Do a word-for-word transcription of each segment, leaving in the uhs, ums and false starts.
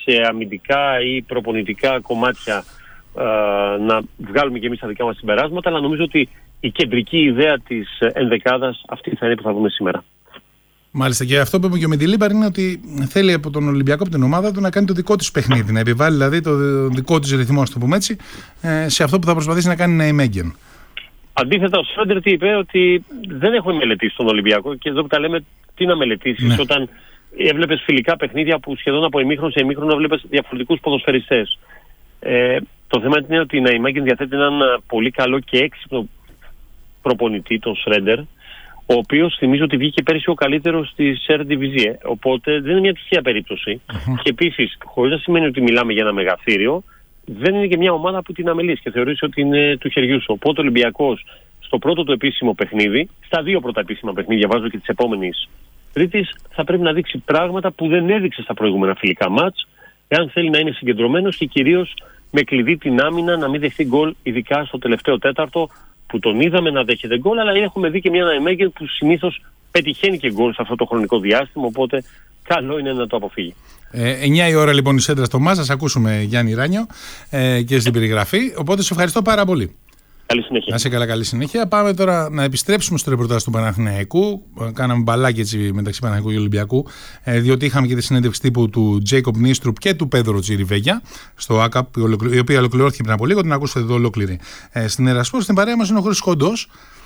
σε αμυντικά ή προπονητικά κομμάτια ε, να βγάλουμε και εμείς τα δικά μας συμπεράσματα, αλλά νομίζω ότι η κεντρική ιδέα της ενδεκάδας αυτή θα είναι που θα δούμε σήμερα. Μάλιστα, και αυτό που είπε και ο Μεντιλίμπαρ είναι ότι θέλει από τον Ολυμπιακό, από την ομάδα του, να κάνει το δικό του παιχνίδι, να επιβάλλει δηλαδή το δικό του ρυθμό, το πούμε έτσι, σε αυτό που θα προσπαθήσει να κάνει Ναϊμέγγεν. Αντίθετα, ο Σρέντερ τι είπε, ότι δεν έχουμε μελετήσει τον Ολυμπιακό, και εδώ που τα λέμε, τι να μελετήσεις, ναι, όταν έβλεπες φιλικά παιχνίδια που σχεδόν από ημίχρονο σε ημίχρονο έβλεπες διαφορετικούς ποδοσφαιριστές. Ε, το θέμα είναι ότι η Ναϊμέγγεν διαθέτει έναν πολύ καλό και έξυπνο προπονητή, τον Σρέντερ, ο οποίος θυμίζω ότι βγήκε πέρυσι ο καλύτερος στη Eredivisie. Οπότε δεν είναι μια τυχαία περίπτωση. Uh-huh. Και επίσης, χωρίς να σημαίνει ότι μιλάμε για ένα μεγαθύριο, δεν είναι και μια ομάδα που την αμελείς και θεωρείς ότι είναι του χεριού σου. Οπότε ο Ολυμπιακός στο πρώτο του επίσημο παιχνίδι, στα δύο πρώτα επίσημα παιχνίδια, βάζω και της επόμενης Τρίτης, θα πρέπει να δείξει πράγματα που δεν έδειξε στα προηγούμενα φιλικά μάτς, εάν θέλει να είναι συγκεντρωμένος και κυρίως με κλειδί την άμυνα, να μην δεχθεί γκολ, ειδικά στο τελευταίο τέταρτο, που τον είδαμε να δέχεται γκολ, αλλά έχουμε δει και μια Ναϊμέγγεν που συνήθως πετυχαίνει και γκολ σε αυτό το χρονικό διάστημα, οπότε καλό είναι να το αποφύγει. Ε, εννιά η ώρα λοιπόν η Σέντρα στο ΜΑΣ, θα ακούσουμε Γιάννη Ράνιο ε, και στην περιγραφή, οπότε σε ευχαριστώ πάρα πολύ. Καλή συνέχεια. Να είσαι καλά, καλή συνέχεια. Πάμε τώρα να επιστρέψουμε στο ρεπορτάζ του Παναθηναϊκού. Κάναμε μπαλάκι έτσι μεταξύ Παναθηναϊκού και Ολυμπιακού, διότι είχαμε και τη συνέντευξη τύπου του Τζέικοπ Νίστρουπ και του Πέδρο Τσιριβέγια στο ΑΚΑΠ, η οποία ολοκληρώθηκε πριν από λίγο. Την ακούσατε εδώ ολόκληρη στην Ερασπόρ. Στην παρέα μας είναι ο Χρήστος Κοντός.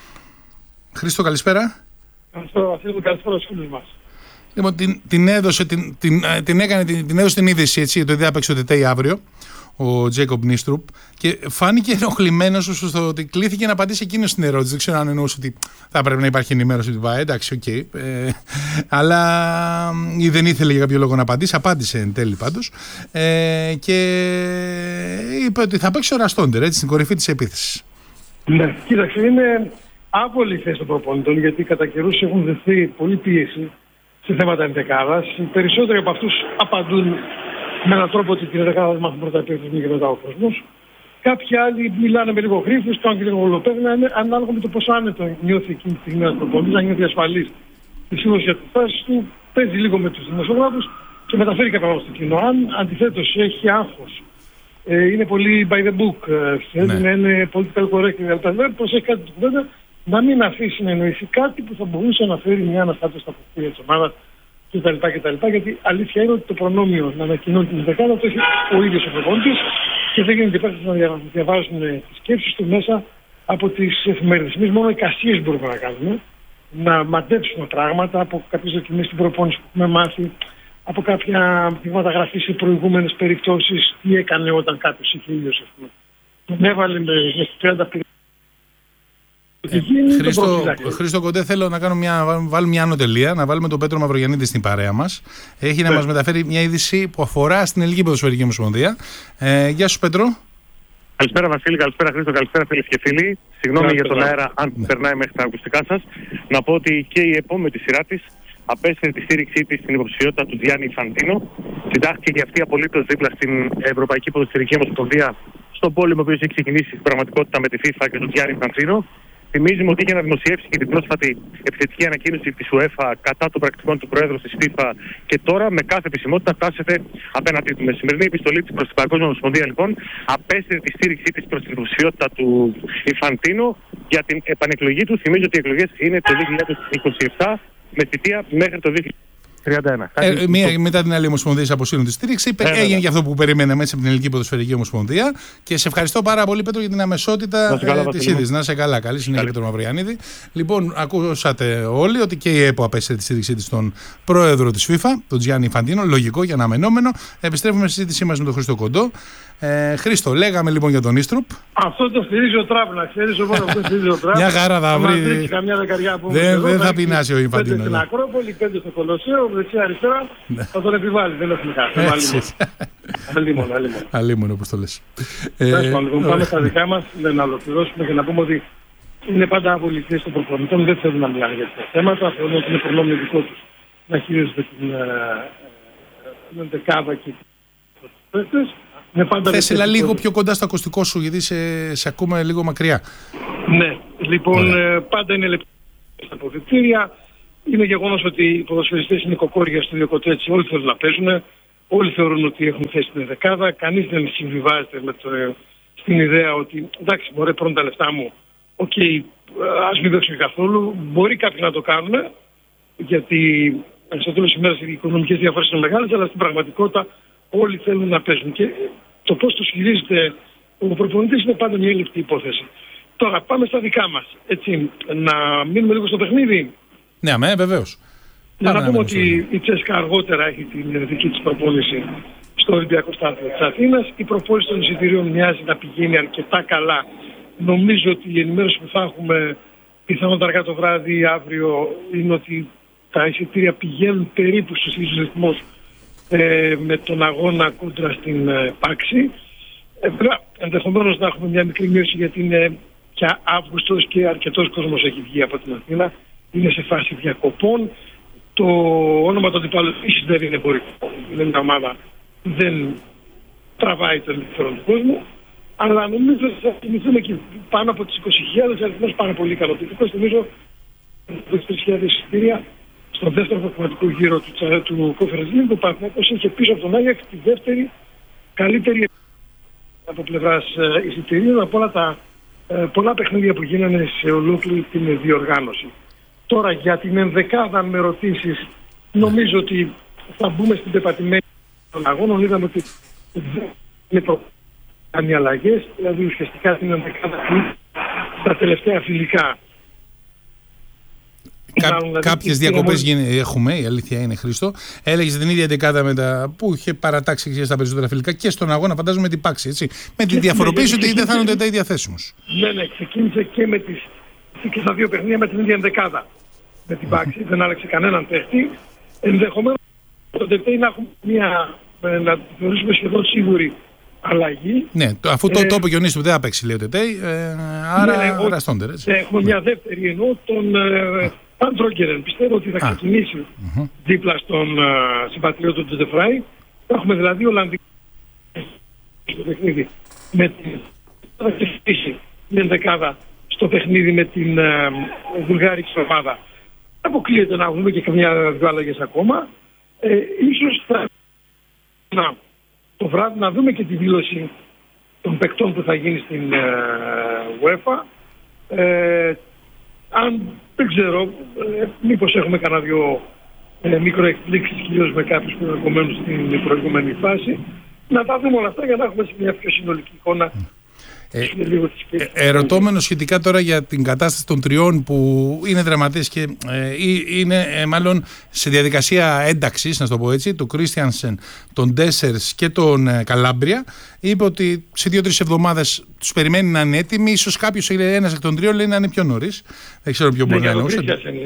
Χρήστο, καλησπέρα. Καλησπέρα, καλησπέρα στους φίλους μας. Λοιπόν, την, την, έδωσε, την, την, την, έκανε, την, την έδωσε την είδηση έτσι, το ότι θα παίξει ο Τετέι αύριο, ο Τζέικοπ Νίστρουπ, και φάνηκε ενοχλημένος στο ότι κλήθηκε να απαντήσει εκείνο στην ερώτηση. Δεν ξέρω αν εννοούσε ότι θα πρέπει να υπάρχει ενημέρωση του ΒΑΕ, εντάξει, οκ. Okay. Ε, αλλά ή δεν ήθελε για κάποιο λόγο να απαντήσει, απάντησε εν τέλει πάντως. Ε, και είπε ότι θα παίξει ο Ραστόντερ, έτσι, στην κορυφή της επίθεσης. Ναι, κοίταξε, είναι άβολη η θέση των προπονητών, γιατί κατά καιρούς έχουν δεχθεί πολύ πίεση σε θέματα ενδεκάδας. Οι περισσότεροι από αυτούς απαντούν με έναν τρόπο ότι την ενδεκάδα δεν μάθουν πρώτα επίθεση και μετά ο κόσμος. Κάποιοι άλλοι μιλάνε με λίγο γρήφους, κάνουν και λίγο γολοπαίγνα, ανάλογα με το πόσο άνετο νιώθει εκείνη τη στιγμή ένας προπονητής, να νιώθει ασφαλής τη σύμβαση για τις θέσεις του, παίζει λίγο με τους δημοσιογράφους και μεταφέρει κάποια πράγματα στο κοινό. Αν αντιθέτως έχει άγχος, ε, είναι πολύ by the book, ε, ναι. είναι political correct κλπ. Προσέχει κάτι του κουβέντα, να μην αφήσει να εννοηθεί κάτι που θα μπορούσε να φέρει μια αναστάτωση στα παιχνίδια της ομάδας κτλ. κτλ. Γιατί αλήθεια είναι ότι το προνόμιο να ανακοινώνει την δεκάδα το έχει ο ίδιος ο προπονητής και δεν γίνεται υπάρχει να διαβάζουν τις σκέψεις του μέσα από τις εφημερίδες. Εμείς μόνο εικασίες μπορούμε να κάνουμε, να μαντέψουμε πράγματα από κάποιες δοκιμές στην προπόνηση που έχουμε μάθει, από κάποια δείγματα γραφή σε προηγούμενες περιπτώσεις, τι έκανε όταν κάποιος είχε ήλιος, ας πούμε. Τον έβαλε με τριάντα Ε, Χρήστο, Χρήστο Κοντέ, θέλω να κάνω μια, βάλουμε μια άνω τελεία, να βάλουμε τον Πέτρο Μαυρογιαννίδη στην παρέα μας. Έχει ναι. να μας μεταφέρει μια είδηση που αφορά στην Ελληνική Ποδοσφαιρική Ομοσπονδία. Ε, γεια σου, Πέτρο. Καλησπέρα, Βασίλη, καλησπέρα, Χρήστο, καλησπέρα, φίλες και φίλοι. Συγγνώμη για τον αέρα, αν ναι. περνάει μέχρι τα ακουστικά σας. Να πω ότι και η επόμενη τη σειρά της απέστειλε τη στήριξή της στην υποψηφιότητα του Τζιάννη Ινφαντίνο. Συντάχθηκε και αυτή απολύτως δίπλα στην Ευρωπαϊκή Ποδοσφαιρική Ομοσπονδία, στον πόλεμο που έχει ξεκινήσει στην πραγματικότητα με τη FIFA και τον Τζιάννη Ινφαντίνο. Θυμίζουμε ότι είχε να δημοσιεύσει και την πρόσφατη επιθετική ανακοίνωση της UEFA κατά των πρακτικών του Προέδρου της FIFA και τώρα με κάθε επισημότητα φτάσετε απέναντί του. Με σημερινή επιστολή της προς την Παγκόσμια Ομοσπονδία, λοιπόν, απέστειλε τη στήριξή της προς την υποψηφιότητα του Ινφαντίνο για την επανεκλογή του. Θυμίζω ότι οι εκλογές είναι το δύο χιλιάδες είκοσι επτά με θητεία μέχρι το δύο χιλιάδες τριάντα ένα. Ε, μία, μετά την άλλη Ομοσπονδία αποσύρουν τη στήριξη. Ε, έγινε ε, και αυτό που περιμέναμε μέσα από την Ελληνική Ποδοσφαιρική Ομοσπονδία. Και σε ευχαριστώ πάρα πολύ, Πέτρο, για την αμεσότητα ε, τη είδηση. Να είσαι καλά. Καλή συνέχεια, Πέτρο Μαυρογιαννίδη. Λοιπόν, ακούσατε όλοι ότι και η ΕΠΟ απέστειλε τη στήριξή τη στον πρόεδρο τη FIFA, τον Τζιάννη Ινφαντίνο. Λογικό και αναμενόμενο. Επιστρέφουμε στη συζήτησή μα με τον Χρήστο Κοντό. Ε, Χρήστο, λέγαμε λοιπόν για τον Νίστρουπ. Αυτό το στηρίζει ο Τραπ, να ξέρεις, οπότε αυτό στηρίζει ο Τραπ. Μια χαρά θα βρει. Δεν δε θα πεινάσει ο Ινφαντίνο. Πέντε στην Ακρόπολη, πέντε στο Κολοσσέο, δεξιά-αριστερά, θα τον επιβάλλει, δεν έχουμε κάτι. Αλλήμον, αλλήμον. Αλλήμον, όπως το λες. Λοιπόν, πάμε στα δικά μας, να ολοκληρώσουμε και να πούμε ότι είναι πάντα αβολικές των προπονητών, δεν θέλουν να μιλάνε για τέτοια θέματα, θεωρούν ότι είναι προνόμιο δικό τους να χειρίζονται την δεκάδα και τους παίκτες. Θες έλα λίγο πιο κοντά στο ακουστικό σου, γιατί σε, σε ακούμε λίγο μακριά. Ναι, λοιπόν, Ωραία. πάντα είναι λεπτά στα αποδυτήρια. Είναι γεγονός ότι οι ποδοσφαιριστές είναι κοκόρια στο διοκοτέτσι, όλοι θέλουν να παίζουν. Όλοι θεωρούν ότι έχουν θέση στην δεκάδα. Κανείς δεν συμβιβάζεται με το, στην ιδέα ότι εντάξει, μωρέ, πρώτα τα λεφτά μου. Οκ, okay, ας μην δώσουμε καθόλου. Μπορεί κάποιοι να το κάνουν, γιατί στο τέλος της ημέρας οι οικονομικές διαφορές είναι μεγάλες, αλλά στην πραγματικότητα όλοι θέλουν να παίζουν. Και το πώς το χειρίζεται ο προπονητής είναι πάντα μια λεπτή υπόθεση. Τώρα πάμε στα δικά μας. Έτσι, να μείνουμε λίγο στο παιχνίδι. Ναι, αμέ, βεβαίως. Να, να πούμε ότι η Τσέσκα αργότερα έχει την δική της προπόνηση στο Ολυμπιακό Στάδιο της Αθήνας. Η προπόνηση των εισιτηρίων μοιάζει να πηγαίνει αρκετά καλά. Νομίζω ότι η ενημέρωση που θα έχουμε πιθανότατα αργά το βράδυ αύριο είναι ότι τα εισιτήρια πηγαίνουν περίπου στους ίδιους ρυθμούς ε, με τον αγώνα κόντρα στην ε, Πάξη. Ε, ενδεχομένως να έχουμε μια μικρή μείωση, γιατί είναι πια Αύγουστος και αρκετός κόσμος έχει βγει από την Αθήνα. Είναι σε φάση διακοπών. Το όνομα του αντιπάλου επίσης δεν είναι εμπορικό. Είναι μια ομάδα που δεν τραβάει το ενδιαφέρον του κόσμου. Αλλά νομίζω ότι θα κινηθούμε και πάνω από τις είκοσι χιλιάδες, αριθμός πάρα πολύ ικανοποιητικός. Νομίζω ότι τρεις χιλιάδες εισιτήρια στον δεύτερο προγραμματικό γύρο του, του Conference League. Ο Παναθηναϊκός είχε πίσω από τον Άγιαξ τη δεύτερη καλύτερη από πλευράς ε, εισιτηρίων από όλα τα ε, πολλά παιχνίδια που γίνανε σε ολόκληρη την διοργάνωση. Τώρα για την ενδεκάδα με ρωτήσεις, νομίζω ότι θα μπούμε στην πεπατημένη των αγώνων. Είδαμε ότι είναι προ... κάνει αλλαγές, δηλαδή ουσιαστικά την ενδεκάδα τα τελευταία φιλικά. Κά, δηλαδή, κάποιες διακοπές όμως... έχουμε, η αλήθεια είναι, Χρήστο. Έλεγες την ίδια δεκάδα με τα... που είχε παρατάξει και στα περισσότερα φιλικά και στον αγώνα, φαντάζομαι την Πάξη, έτσι. Με τη διαφοροποίηση ότι δεν θα είναι τα ίδια θέσιμους. Ναι, ναι, ξεκίνησε και με τις και στα δύο παιχνίδια με την ίδια ενδεκάδα. Με την Πάξη, δεν άλλαξε κανέναν παίχτη. Ενδεχομένως το Τετέι να έχουμε μια, να θεωρήσουμε σχεδόν σίγουρη αλλαγή. Ναι, αφού το, ε, το είπε και ο Νίστου δεν θα παίξει, λέει ο Τετέι, ε, άρα ναι, ραστόντερ, έτσι. Έχουμε ναι. μια δεύτερη, εννοώ τον ε, Παντρόγκερεν. Πιστεύω ότι θα ξεκινήσει mm-hmm. δίπλα στον uh, συμπατριώτη του Ντεφράι. Θα έχουμε δηλαδή Ολλανδικό στο παιχνίδι με την θα ξεφύσει την ενδεκάδα στο παιχνίδι με την uh, βουλγάρικη ομάδα. Αποκλείεται να έχουμε και καμιά δυο αλλαγές ακόμα. Ε, ίσως θα να, το βράδυ να δούμε και τη δήλωση των παικτών που θα γίνει στην uh, UEFA. Ε, αν δεν ξέρω, ε, μήπως έχουμε κανένα δυο ε, μικροεκπλήξεις, κυρίως με κάποιους που ενδεχομένως στην προηγούμενη φάση. Να τα δούμε όλα αυτά για να έχουμε μια πιο συνολική εικόνα. Ε, ε, ερωτώμενο σχετικά τώρα για την κατάσταση των τριών που είναι δραματές και ε, είναι ε, μάλλον σε διαδικασία ένταξης, να το πω έτσι, του Κρίστιανσεν, τον Ντέσσερς και τον ε, Καλάμπρια, είπε ότι σε δύο-τρεις εβδομάδες τους περιμένει να είναι έτοιμοι. Ίσως κάποιος, ένας εκ των τριών, λέει να είναι πιο νωρίς. Δεν ξέρω ποιο μπορεί ναι, να εννοούσε.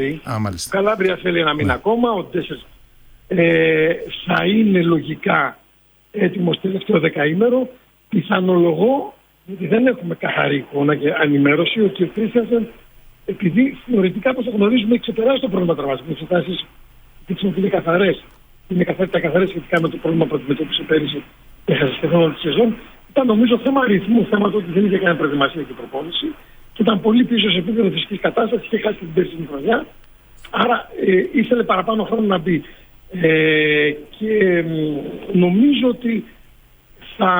Ο Καλάμπρια θέλει ένα μήνα ναι. ακόμα. Ο Ντέσσερς ε, θα είναι λογικά έτοιμος τελευταίο δεκαήμερο. Πιθανολογώ, γιατί δεν έχουμε καθαρή εικόνα και ενημέρωση, ότι ο Κρίστιανσεν, επειδή θεωρητικά όπως το γνωρίζουμε, έχει ξεπεράσει το πρόβλημα τραυματισμού. Οι εξετάσεις δείξουν ότι είναι καθαρές. Είναι καθαρές, καθαρές σχετικά με το πρόβλημα που αντιμετώπισε πέρυσι και έχασε σχεδόν όλη τη σεζόν. Ήταν νομίζω θέμα αριθμού, θέμα το ότι δεν είχε κανένα προετοιμασία και προπόνηση και ήταν πολύ πίσω σε επίπεδο φυσικής κατάστασης και χάσει την περσινή χρονιά. Άρα ε, ήθελε παραπάνω χρόνο να μπει. Ε, και ε, νομίζω ότι θα.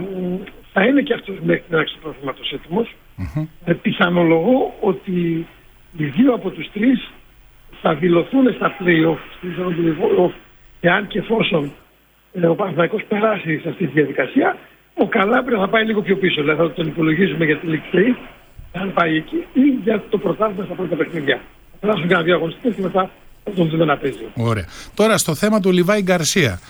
Θα είναι και αυτός μέχρι την έναρξη του προγράμματος έτοιμος. Mm-hmm. Ε, πιθανολογώ ότι οι δύο από τους τρεις θα δηλωθούν στα play-off, στη ζώνη του play-off, εάν και εφόσον ε, ο Παναθηναϊκός περάσει σε αυτή τη διαδικασία. Ο Καλάμπρια θα πάει λίγο πιο πίσω, δηλαδή θα τον υπολογίζουμε για τη League Stage, αν πάει εκεί, ή για το πρωτάθλημα στα πρώτα παιχνίδια. Θα περάσουν κανένα δύο αγωνιστικές και μετά θα τον δούμε να παίζει. Ωραία. Τώρα στο θέμα του Λιβάη Γκαρσία.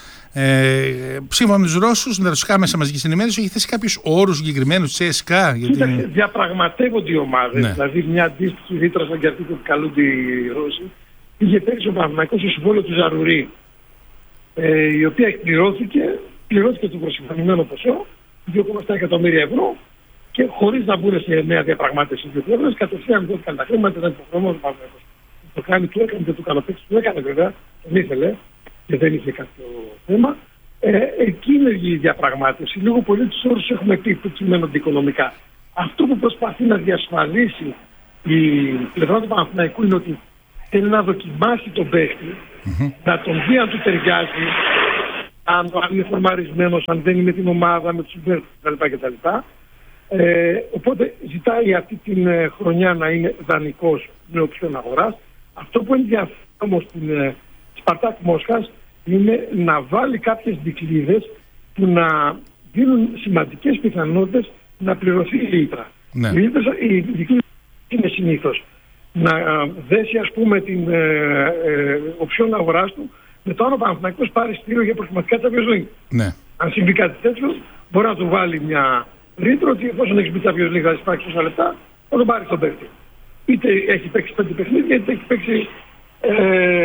Ε, σύμφωνα με τους Ρώσους, με τα ρωσικά μέσα μαζικής ενημέρωσης, έχει θέσει κάποιους όρους συγκεκριμένους της ΕΣΚΑ. Γιατί... διαπραγματεύονται οι ομάδες. Ναι. Δηλαδή, μια αντίστοιχη ρήτρα στον καρτί που καλούνται οι Ρώσοι. Είχε παίξει ο Παναθηναϊκός στο συμβόλαιο του Ζαρουρί, ε, η οποία εκπληρώθηκε, πληρώθηκε το προσυμφωνημένο ποσό, δύο κόμμα επτά εκατομμύρια ευρώ, και χωρίς να μπουν σε νέα διαπραγμάτευση δύο πλευρές, κατευθείαν δόθηκαν τα χρήματα, ήταν υποχρεωμένο ο Παναθηναϊκός. Το κάνει, του έκανε και του κανοπέξει, του έκανε βέβαια, τον ήθελε. Και δεν είχε κάποιο θέμα. Ε, εκεί είναι η διαπραγμάτευση. Λίγο πολύ τους όρους έχουμε πει που κυμαίνονται οικονομικά. Αυτό που προσπαθεί να διασφαλίσει η πλευρά του Παναθηναϊκού είναι ότι θέλει να δοκιμάσει τον παίχτη, mm-hmm. να τον δει αν του ταιριάζει, αν, αν είναι φορμαρισμένος, αν δεν είναι την ομάδα με τους συμπαίκτες κτλ. Ε, οπότε ζητάει αυτή την ε, χρονιά να είναι δανεικός με οψιόν αγοράς. Αυτό που ενδιαφέρει όμως την ε, Σπαρτάκ Μόσχας είναι να βάλει κάποιες δικλείδες που να δίνουν σημαντικές πιθανότητες να πληρωθεί η λίτρα. Ναι. Οι δικλείδες είναι συνήθως να ε, δέσει ας πούμε την ε, ε, οψιόν αγοράς του με το αν ο Παναθηναϊκός πάρει στήριο για προκληματικά Champions League. Ναι. Αν συμβεί κάτι τέτοιο, μπορεί να του βάλει μια ρήτρα ότι εφόσον έχει μπει Champions League θα εισπράξει τόσα λεπτά, θα τον πάρει στον παίκτη. Είτε έχει παίξει πέντε παιχνίδια, είτε έχει παίξει ε,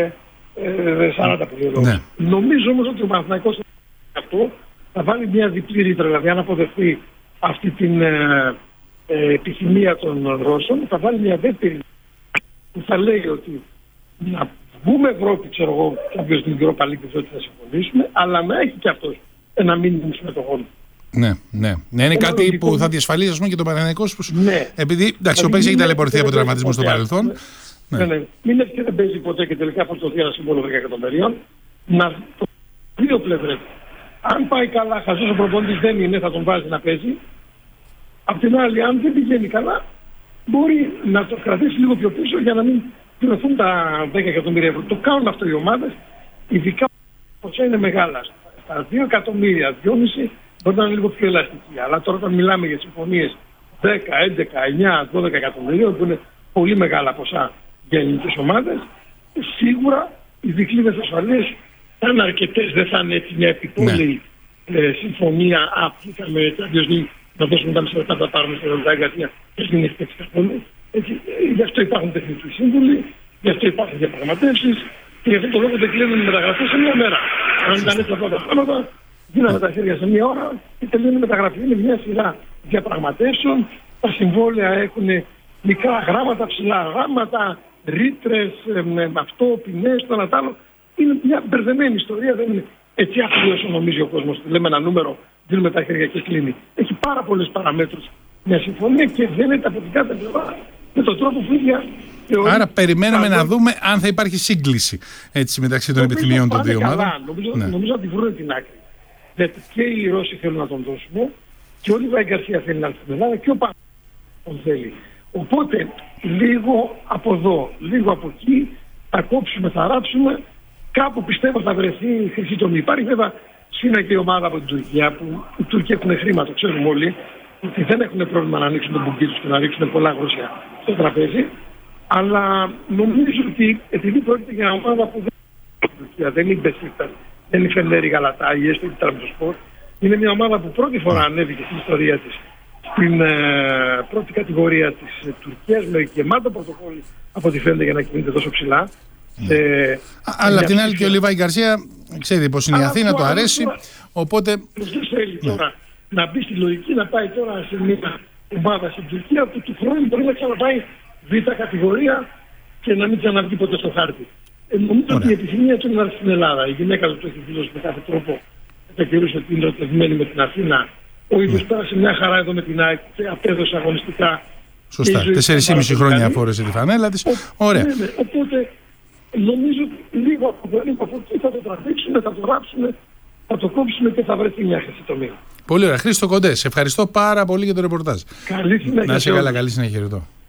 ε, σαράντα παιχνίδια. Ναι. Νομίζω όμως ότι ο Παναθηναϊκός αυτό θα βάλει μια διπλή ρήτρα, δηλαδή αν αποδεχθεί αυτή την ε, ε, επιθυμία των Ρώσων, θα βάλει μια δεύτερη που θα λέει ότι να βγούμε Ευρώπη, ξέρω εγώ, κάποιος την Europa League ότι θα συμφωνήσουμε, αλλά να έχει και αυτός ένα μήνυμα συμμετοχών. Ναι, ναι. Ναι, είναι κάτι λογικό που θα διασφαλίσει ας πούμε, και τον Παναθηναϊκός. Ναι. Επειδή εντάξει, ο Παίξης έχει ταλαιπωρηθεί από τραυματισμό στο παρελθόν. Ναι. Ναι. Ναι. Μην έρθει και δεν παίζει ποτέ και τελικά φορτωθεί ένα σύμβολο δέκα εκατομμυρίων. Να το δύο πλευρές. Αν πάει καλά, χαζός ο προπονητής δεν είναι, θα τον βάζει να παίζει. Απ' την άλλη, αν δεν πηγαίνει καλά, μπορεί να το κρατήσει λίγο πιο πίσω για να μην πληρωθούν τα δέκα εκατομμύρια ευρώ. Το κάνουν αυτό οι ομάδες, ειδικά ποσά είναι μεγάλα. Στα δύο εκατομμύρια, δυόμισι μπορεί να είναι λίγο πιο ελαστική. Αλλά τώρα όταν μιλάμε για συμφωνίες δέκα, έντεκα, εννιά, δώδεκα εκατομμυρίων, που είναι πολύ μεγάλα ποσά για ελληνικές ομάδες, σίγουρα οι δικλείδες ασφαλείας θα είναι αρκετές, δεν θα είναι έτσι μια επιπόλαιη ναι. ε, συμφωνία άπληκα με Champions League να δώσουμε τα μισά λεπτά να τα πάρουμε στην Ευρωπαϊκή Εργασία και δεν έχει παίξει καθόλου. Γι' αυτό υπάρχουν τεχνικοί σύμβουλοι, γι' αυτό υπάρχουν διαπραγματεύσεις και γι' αυτό το λόγο δεν κλείνουν οι μεταγραφές σε μια μέρα. Αν ήταν έτσι αυτά τα πράγματα, δίναμε τα χέρια σε μια ώρα και τελειώνει η μεταγραφή. Είναι μια σειρά διαπραγματεύσεων. Τα συμβόλαια έχουν μικρά γράμματα, ψηλά γράμματα, ρήτρες, με αυτό, ποινές, το ένα τ' άλλο. Είναι μια μπερδεμένη ιστορία, δεν είναι έτσι απλή όσο νομίζει ο κόσμος. Λέμε ένα νούμερο, δίνουμε τα χέρια και κλείνει. Έχει πάρα πολλές παραμέτρους μια συμφωνία και δεν είναι από την κάθε πλευρά με τον τρόπο που ίδια. Άρα περιμένουμε να δούμε αν θα υπάρχει σύγκληση έτσι, μεταξύ των επιθυμιών των δύο ομάδων. Νομίζω, ναι. νομίζω ότι βρουν την άκρη. Γιατί και οι Ρώσοι θέλουν να τον δώσουν και ο Λίβα Γκαρσία θέλει να έρθει στην Ελλάδα και ο Παπα τον θέλει. Οπότε λίγο από εδώ, λίγο από εκεί θα κόψουμε, θα ράψουμε. Κάπου πιστεύω θα βρεθεί η χρυσή τομή. Υπάρχει βέβαια σύνα και η ομάδα από την Τουρκία που οι Τούρκοι έχουν χρήμα, το ξέρουμε όλοι, ότι δεν έχουν πρόβλημα να ανοίξουν τον μπουκί τους και να ρίξουν πολλά γρόσια στο τραπέζι. Αλλά νομίζω ότι επειδή πρόκειται για μια ομάδα που δεν είναι η Τουρκία, δεν είναι η Μπεσίκτας, δεν είναι η Φενέρη Γαλατά ή έστω η Τραμπζοσπορ, είναι μια ομάδα που πρώτη φορά ανέβηκε στην ιστορία της στην ε, πρώτη κατηγορία της ε, Τουρκίας με γεμάτο πρωτοκόλλη από ό,τι φαίνεται για να κινείται τόσο ψηλά. Mm. Ε, Αλλά απ' την άλλη και ο Λίβα Γκαρσία ξέρει πως είναι η Αθήνα, το αρέσει, τώρα, οπότε... Δεν θέλει τώρα ναι. να μπει στη λογική να πάει τώρα σε μια ομάδα στην Τουρκία που του χρόνου μπορεί να ξαναπάει β' κατηγορία και να μην ξαναβγεί ποτέ στο χάρτη. Ε, νομίζω Ωραία. ότι η επιθυμία του είναι να έρθει στην Ελλάδα. Η γυναίκα του το έχει δηλώσει με κάθε τρόπο. Επεκαιρούσε ότι είναι ερωτευμένη με την Αθήνα. Ο ίδιος mm. πέρασε μια χαρά εδώ με την ΑΕΚ και απέδωσε αγωνιστικά. Σωστά. Τέσσερις και μισή χρόνια φόρεσε τη φανέλα της. Ωραία. Ναι, ναι. Οπότε νομίζω ότι λίγο από εδώ, λίγο από εκεί θα το τραβήξουμε, θα το ράψουμε, θα το κόψουμε και θα βρεθεί μια χρυσή τομή. Πολύ ωραία. Χρήστο Κοντέ, σε ευχαριστώ πάρα πολύ για το ρεπορτάζ. Καλή συνέχεια. Να είσαι καλά, καλή συνέχεια.